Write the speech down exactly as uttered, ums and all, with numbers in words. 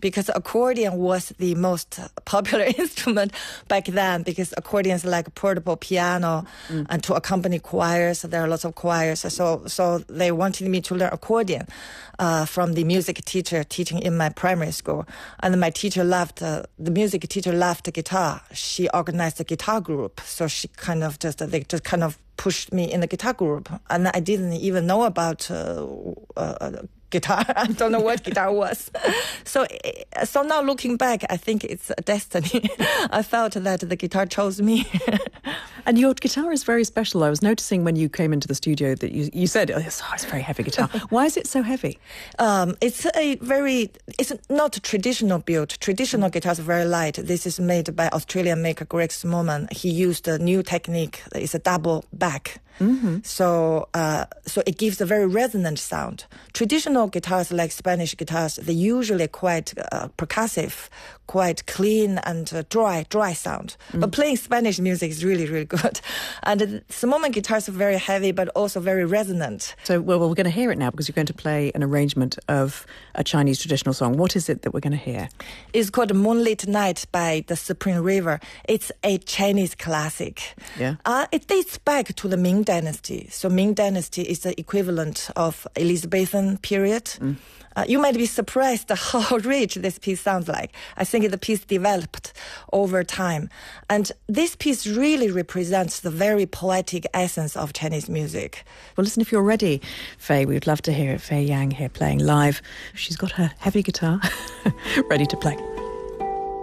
because accordion was the most popular instrument back then, because accordion is like a portable piano mm. and to accompany choirs. There are lots of choirs. So so they wanted me to learn accordion uh, from the music teacher teaching in my primary school. And my teacher loved, uh, the music teacher loved guitar. She organized a guitar group. So she kind of just, they just kind of pushed me in the guitar group. And I didn't even know about uh, uh, guitar. I don't know what guitar was. So so now looking back, I think it's a destiny. I felt that the guitar chose me. And your guitar is very special. I was noticing when you came into the studio that you, you said, oh, it's, oh, it's a very heavy guitar. Why is it so heavy? Um, it's a very, it's not a traditional build. Traditional guitars are very light. This is made by Australian maker Greg Smallman. He used a new technique. It's a double back. Mm-hmm. So uh, so it gives a very resonant sound. Traditional guitars, like Spanish guitars, they're usually quite uh, percussive, quite clean and uh, dry, dry sound. Mm. But playing Spanish music is really, really good. And uh, Smallman guitars are very heavy, but also very resonant. So well, well, we're going to hear it now because you're going to play an arrangement of a Chinese traditional song. What is it that we're going to hear? It's called Moonlit Night by the Spring River. It's a Chinese classic. Yeah. Uh, it dates back to the Ming Dynasty. So Ming Dynasty is the equivalent of Elizabethan period. Mm. Uh, you might be surprised how rich this piece sounds like. I think the piece developed over time. And this piece really represents the very poetic essence of Chinese music. Well, listen, if you're ready, Fei, we would love to hear it. Fei Yang here playing live. She's got her heavy guitar ready to play.